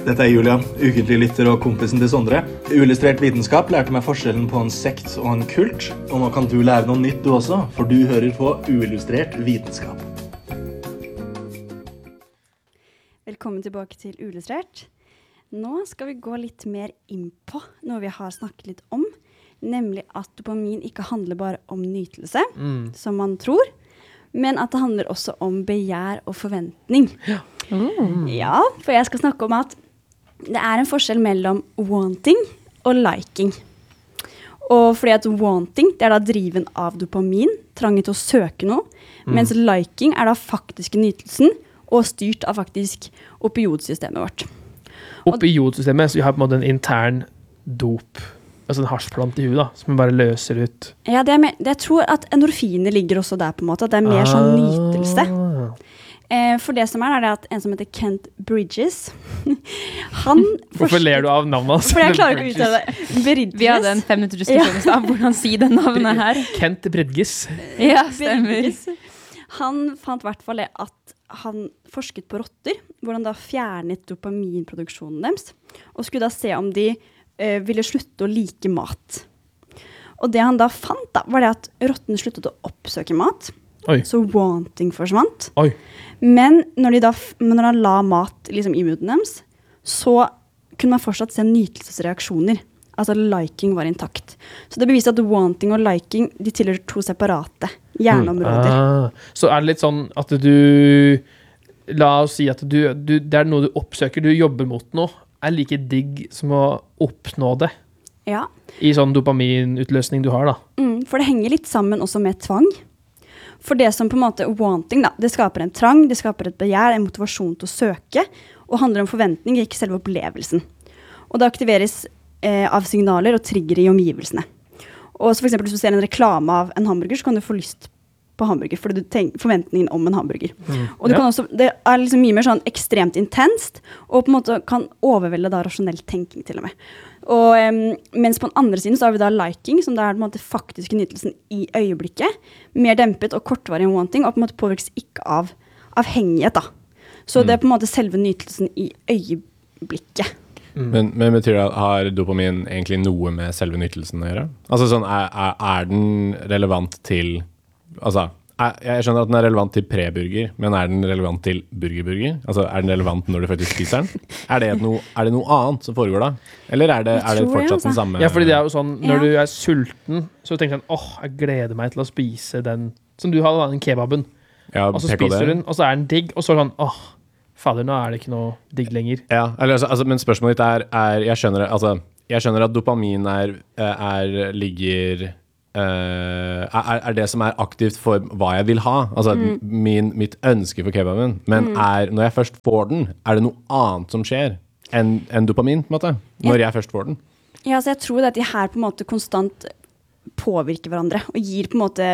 Dette Julian, ukentlig lytter og kompisen til Sondre. Uillustrert vitenskap lærte meg forskjellen på en sekt og en kult. Og nå kan du lære noe nytt du også, for du hører på Uillustrert vitenskap. Velkommen tilbake til Uillustrert. Nå skal vi gå litt mer inn på noe vi har snakket litt om, nemlig at dopamin ikke handler bare om nytelse, som man tror, men at det handler også om begjær og forventning. Ja. Ja, for jeg skal snakke om at det er en forskjell mellom wanting og liking. Og fordi at wanting, det er da driven av dopamin, trangen til å søke noe, mens liking er da faktiske nytelsen og styrt av faktisk opioidsystemet vårt. Opioidsystemet, så vi har på en måte en intern dop, altså en hasjplant i huet da, som vi bare løser ut. Ja, jeg tror at endorfiner ligger også der på en måte, at det er mer sånn nytelse. For det som er det at en som heter Kent Bridges, han... Hvorfor ler du av navnet hans? For jeg klarer ikke å uttale det. Bridges. Vi hadde en 5 minutter diskusjon av hvordan si det navnet her. Kent Bridges. Ja, stemmer. Han fant i hvert fall det at han forsket på rotter, hvor han da fjernet dopaminproduksjonen deres, og skulle da se om de ville slutte å like mat. Og det han da fant da, var det at rottene sluttet å oppsøke mat, Oi. Så wanting forsvant. Oi. Men når han la mat liksom, i munnen deres, så kunne man fortsatt se nytelsesreaksjoner. Altså liking var intakt. Så det beviste at wanting og liking, de tilhører 2 separate hjerneområder. Så er det litt sånn at la oss si at det er noe du oppsøker, du jobber mot noe, er like digg som å oppnå det. Ja. I sånn dopaminutløsning du har da. For det henger litt sammen også med tvang. For det som på en måte wanting da, det skaper en trang, det skaper et begjær, en motivasjon til å søke, og handler om forventning, ikke selve opplevelsen. Og det aktiveres av signaler og trigger i omgivelsene. Og så for eksempel hvis du ser en reklame av en hamburger, så kan du få lyst på hamburger, fordi du tenker forventningen om en hamburger. Og du kan også, det er liksom mye mer sånn ekstremt intenst, og på en måte kan overvelde da rasjonell tenking til og med. Og mens på den andre siden så har vi da liking, som da er på en måte faktiske nytelsen i øyeblikket, mer dempet og kortvarig enn wanting, og på en måte påvirkes ikke av avhengighet da. Så det er på en måte selve nytelsen i øyeblikket. Men betyr det at har dopamin egentlig noe med selve nytelsen å gjøre? Altså sånn, er den relevant til, altså, jeg skjønner at den er relevant til preburger, men er den relevant til burgerburger? Altså, er den relevant når du faktisk spiser den? Er det noe annet som foregår da? Eller er det fortsatt den samme? Ja, fordi det er jo sånn, når du er sulten, så tenker du sånn, jeg gleder meg til å spise den, som du har, den kebaben. Ja, og så spiser du den, og så er den digg, og så er det sånn, fader, nå er det ikke noe digg lenger. Ja, altså, men spørsmålet ditt jeg skjønner at dopamin ligger... er det som er aktivt for hva jeg vil ha, altså mitt ønske for kebaben, men når jeg først får den, er det noe annet som skjer enn dopamin, på en måte, når jeg først får den? Ja, så jeg tror at de her på en måte konstant påvirker hverandre, og gir på en måte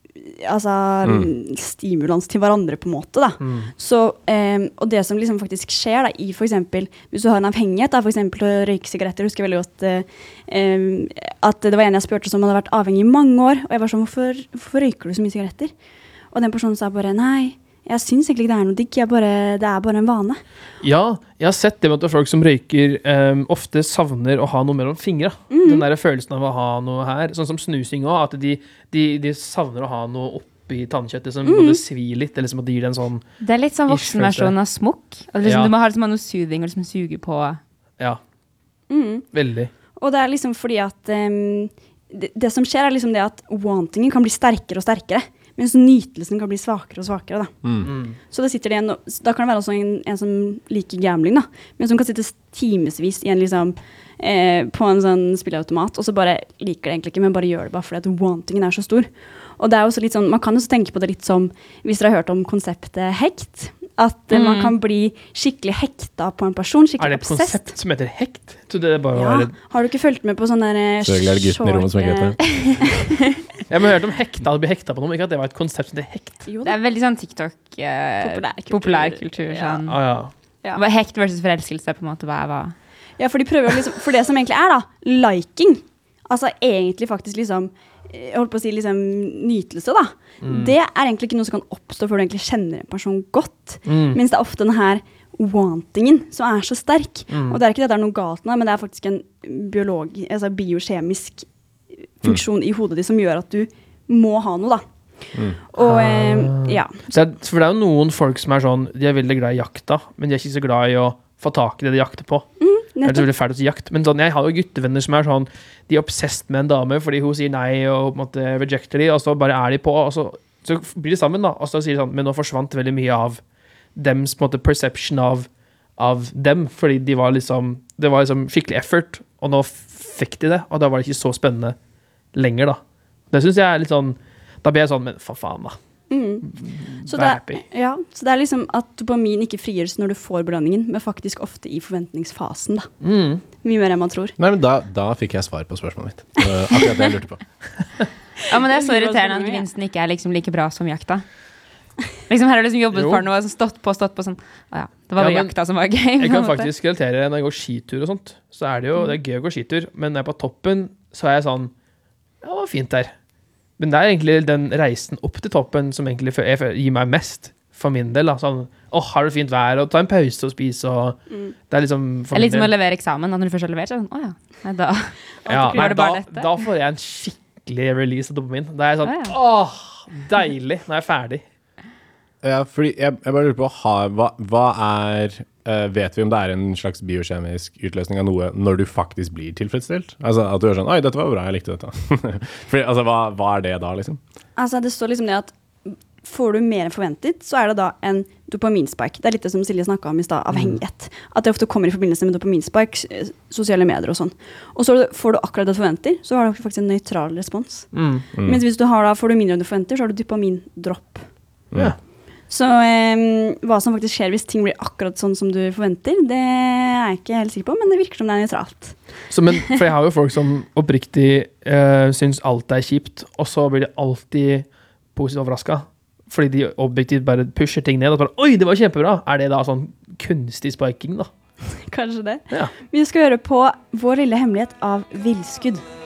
stimulans til hverandre på en måte da. Så, og det som liksom faktisk skjer da, i for eksempel, hvis du har en avhengighet da, for eksempel å røyke sigaretter, husker jeg veldig godt at det var en jeg spurte som hadde vært avhengig i mange år, og jeg var sånn, hvorfor røyker du så mye sigaretter? Og den personen sa bare, nei, jeg synes egentlig ikke det er noe digg, det er bare en vane. Ja, jeg har sett det med at folk som røyker ofte savner å ha noe mellom fingre. Den der følelsen av å ha noe her, sånn som snusing også, at de savner å ha noe oppi tannkjøttet som både svir litt, eller som at de gir det en sånn... Det er litt sånn voksenversjon av smokk. Liksom, du må ha noe soothing og liksom suge på... Ja, veldig. Og det er liksom fordi at det som skjer er liksom det at wantingen kan bli sterkere og sterkere, mens nytelsen kan bli svakere og svakere da. Så det sitter da kan det være også en som liker gambling da, men som kan sitte timesvis i en liksom, på en sånn spilleautomat, og så bare liker det egentlig ikke, men bare gjør det bare fordi at wantingen er så stor. Og det er også litt sånn, man kan også tenke på det litt som, hvis dere har hørt om konseptet hekt, at man kan bli skikkelig hekta på en person, skikkelig obsessed. Er det et konsept som heter hekt? Har du ikke følt med på sånn der Selvfølgelig er det gutten i rommet som ikke heter det. Jeg har hørt om hekta, å bli hekta på noe, ikke at det var et konsept som heter hekt. Jo, det er veldig sånn TikTok populærkultur. Sånn. Ja. Hekt versus forelskelse på en måte, hva? Ja, for de prøver liksom, for det som egentlig er da, liking, altså egentlig faktisk liksom, jeg holdt på å si liksom nytelse da, det er egentlig ikke noe som kan oppstå før du egentlig kjenner en person godt, mens det er ofte den her wantingen som så sterk. Og det ikke det er noe galt med, men det faktisk en biokjemisk funksjon i hodet ditt som gjør at du må ha noe, da. Og ja. For det jo noen folk som sånn, de veldig glad i jakta, men de ikke så glad i å få tak i det de jakter på. Det veldig fælt å si jakt, men sånn, jeg har jo guttevenner som sånn, de obsessed med en dame fordi hun sier nei og på en måte rejecter de, og så bare de på, og så blir de sammen da, og så sier de sånn, men nå forsvant veldig mye av dems på en måte perception av dem, fordi det var liksom skikkelig effort, og nå fikk de det, og da var det ikke så spennende lenger da. Det synes jeg litt sånn, da blir jeg sånn, men for faen da. Så det liksom at dopamin ikke frigjøres når du får belønningen, men faktisk ofte i forventningsfasen da. Mye mer enn man tror. Nei, men da fikk jeg svar på spørsmålet mitt. Akkurat det jeg lurte på. Ja, men det så irriterende at gevinsten ikke liksom like bra som jakta. Liksom her har liksom jobbet for noe, stått på sånn, det var bare jakta som var gøy. Jeg kan faktisk relatere når jeg går skitur og sånt, så det jo, det gøy å gå skitur, men når jeg på toppen, så jeg sånn, det var fint der. Men det egentlig den reisen opp til toppen som egentlig gir meg mest for min del. Da. Sånn, har du fint vær, og ta en pause og spise. Og det liksom det litt som å levere eksamen, at når du først har levert, så sånn, da får jeg en skikkelig release av dopamin. Da jeg sånn, deilig når jeg ferdig. Ja, fordi jeg bare lurer på, vet vi om det en slags biokjemisk utløsning av noe når du faktisk blir tilfredsstilt? Altså at du gjør sånn, oi, dette var bra, jeg likte dette. Fordi, altså, hva det da, liksom? Altså, det står liksom det at får du mer enn forventet, så det da en dopaminspike. Det litt det som Silje snakket om i sted, avhengighet. At det ofte kommer i forbindelse med dopaminspike, sosiale medier og sånn. Og så får du akkurat det du forventer, så har du faktisk en nøytral respons. Mens hvis du får du mindre enn du forventer, så har du dopamindropp. Ja. Så hva som faktisk skjer hvis ting blir akkurat sånn som du forventer, det jeg ikke helt sikker på, men det virker som det nøytralt. For jeg har jo folk som oppriktig synes alt kjipt, og så blir de alltid positivt overrasket, fordi de objektivt bare pusher ting ned, og bare, oi, det var kjempebra! Det da sånn kunstig spiking da? Kanskje det. Ja. Vi skal høre på Vår lille hemmelighet av Villskudd.